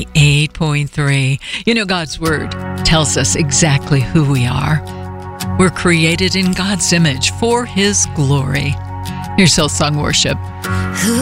8.3. You know, God's Word tells us exactly who we are. We're created in God's image for His glory. Here's Hillsong Worship.